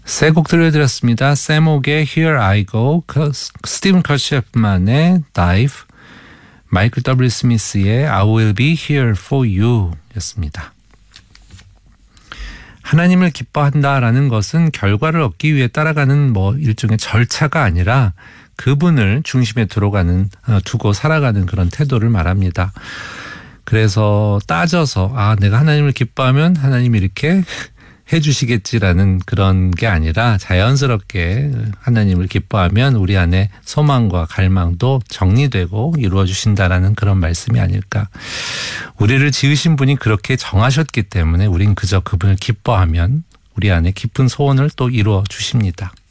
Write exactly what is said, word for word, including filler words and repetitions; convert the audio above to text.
세 곡 들려드렸습니다. 세목의 Here I Go, 스티븐 커셰프만의 Dive, 마이클 더블유 스미스의 I Will Be Here For You 였습니다. 하나님을 기뻐한다라는 것은 결과를 얻기 위해 따라가는 뭐 일종의 절차가 아니라 그분을 중심에 들어가는, 두고 살아가는 그런 태도를 말합니다. 그래서 따져서 아 내가 하나님을 기뻐하면 하나님이 이렇게 해주시겠지라는 그런 게 아니라 자연스럽게 하나님을 기뻐하면 우리 안에 소망과 갈망도 정리되고 이루어 주신다라는 그런 말씀이 아닐까. 우리를 지으신 분이 그렇게 정하셨기 때문에 우린 그저 그분을 기뻐하면 우리 안에 깊은 소원을 또 이루어 주십니다.